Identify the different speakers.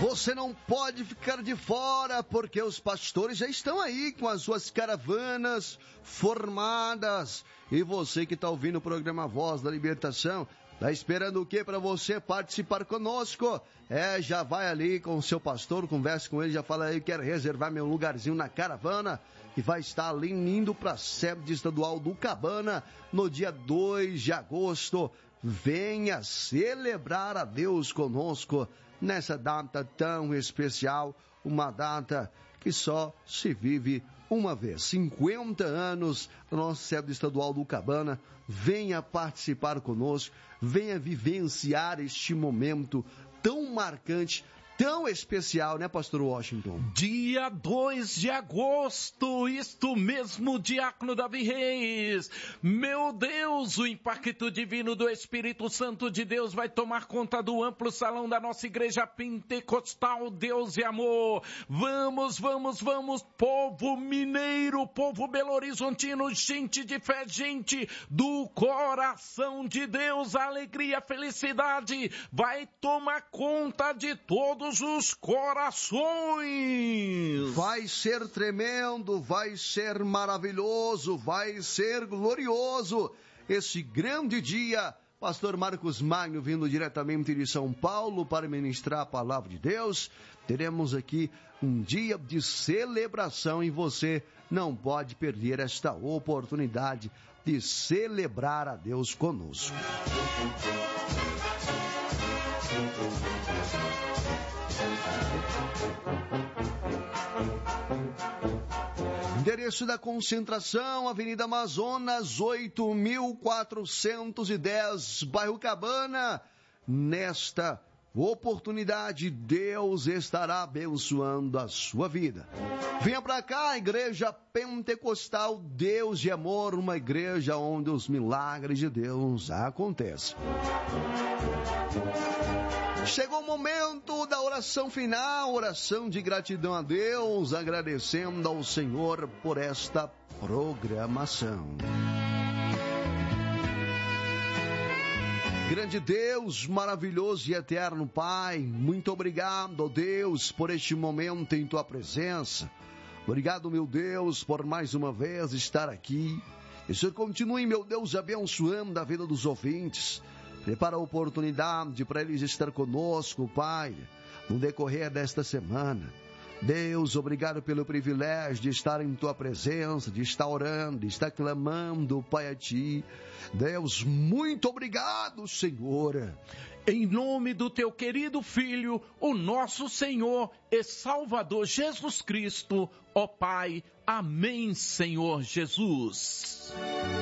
Speaker 1: Você não pode ficar de fora, porque os pastores já estão aí com as suas caravanas formadas. E você que está ouvindo o programa Voz da Libertação, está esperando o quê para você participar conosco? Já vai ali com o seu pastor, conversa com ele, já fala aí, quero reservar meu lugarzinho na caravana, que vai estar ali indo para a sede estadual do Cabana, no dia 2 de agosto. Venha celebrar a Deus conosco nessa data tão especial, uma data que só se vive uma vez. 50 anos da nossa sede estadual do Cabana. Venha participar conosco, venha vivenciar este momento tão marcante, tão especial, né, pastor Washington?
Speaker 2: Dia 2 de agosto, isto mesmo, diácono Davi Reis. Meu Deus, o impacto divino do Espírito Santo de Deus vai tomar conta do amplo salão da nossa igreja pentecostal Deus e Amor. Vamos, povo mineiro, povo belo-horizontino, gente de fé, gente do coração de Deus, a alegria, a felicidade vai tomar conta de todos os corações.
Speaker 1: Vai ser tremendo, vai ser maravilhoso, vai ser glorioso esse grande dia. Pastor Marcos Magno vindo diretamente de São Paulo para ministrar a palavra de Deus. Teremos aqui um dia de celebração e você não pode perder esta oportunidade de celebrar a Deus conosco. Endereço da concentração, Avenida Amazonas, 8.410, bairro Cabana. Nesta oportunidade, Deus estará abençoando a sua vida. Venha para cá, Igreja Pentecostal Deus de Amor, uma igreja onde os milagres de Deus acontecem. Chegou o momento da oração final, oração de gratidão a Deus, agradecendo ao Senhor por esta programação. Grande Deus, maravilhoso e eterno Pai, muito obrigado, ó Deus, por este momento em Tua presença. Obrigado, meu Deus, por mais uma vez estar aqui. E o Senhor continue, meu Deus, abençoando a vida dos ouvintes. Prepara a oportunidade para eles estar conosco, Pai, no decorrer desta semana. Deus, obrigado pelo privilégio de estar em Tua presença, de estar orando, de estar clamando, Pai, a Ti. Deus, muito obrigado, Senhor.
Speaker 2: Em nome do Teu querido Filho, o nosso Senhor e Salvador Jesus Cristo, ó Pai. Amém, Senhor Jesus.